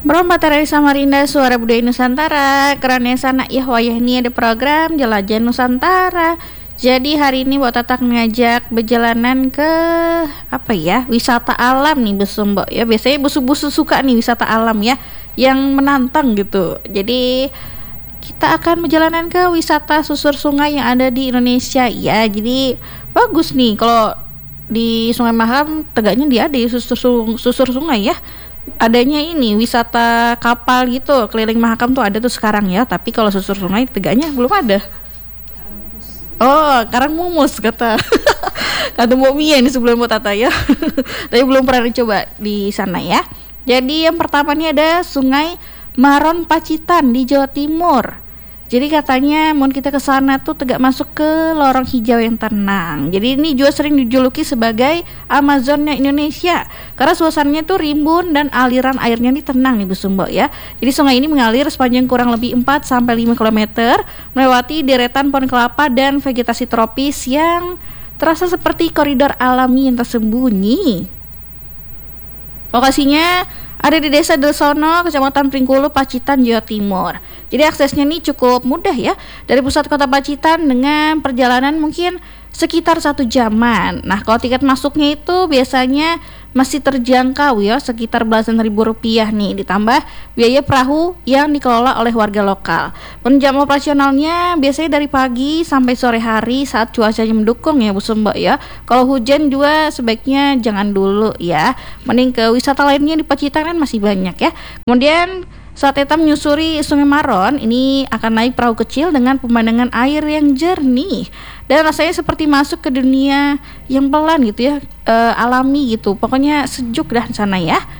Matahari Samarinda, suara budaya Nusantara. Karena sana wayah ini ada program Jelajah Nusantara. Jadi hari ini buat Tatak ngajak berjalanan ke wisata alam nih Besumbo ya. Biasanya busu-busu suka nih wisata alam ya, yang menantang gitu. Jadi kita akan berjalanan ke wisata susur sungai yang ada di Indonesia ya. Jadi bagus nih kalau di Sungai Mahakam, tegaknya dia ada susur sungai ya. Adanya ini wisata kapal gitu keliling Mahakam tuh ada tuh sekarang ya, tapi kalau susur sungai tegaknya belum ada. Oh, Karangmumus kata kata Mbak Mia ini sebelum Mbak Tata ya. Tapi belum pernah dicoba di sana ya. Jadi yang pertama nih ada Sungai Maron Pacitan di Jawa Timur. Jadi katanya mau kita ke sana tuh tegak masuk ke lorong hijau yang tenang. Jadi ini juga sering dijuluki sebagai Amazonnya Indonesia karena suasananya tuh rimbun dan aliran airnya ini tenang nih Bu Sumbo ya. Jadi sungai ini mengalir sepanjang kurang lebih 4 sampai 5 km melewati deretan pohon kelapa dan vegetasi tropis yang terasa seperti koridor alami yang tersembunyi. Lokasinya ada di Desa Delsono, Kecamatan Pringkulu, Pacitan, Jawa Timur. Jadi aksesnya ini cukup mudah ya. Dari pusat kota Pacitan dengan perjalanan mungkin sekitar 1 jaman. Nah, kalau tiket masuknya itu biasanya masih terjangkau ya, sekitar belasan ribu rupiah nih, ditambah biaya perahu yang dikelola oleh warga lokal. Jam operasionalnya biasanya dari pagi sampai sore hari saat cuacanya mendukung ya Bu Sumbo ya. Kalau hujan juga sebaiknya jangan dulu ya. Mending ke wisata lainnya di Pacitan kan masih banyak ya. Kemudian saat kita menyusuri Sungai Maron, ini akan naik perahu kecil dengan pemandangan air yang jernih dan rasanya seperti masuk ke dunia yang pelan gitu ya, alami gitu. Pokoknya sejuk dah sana ya.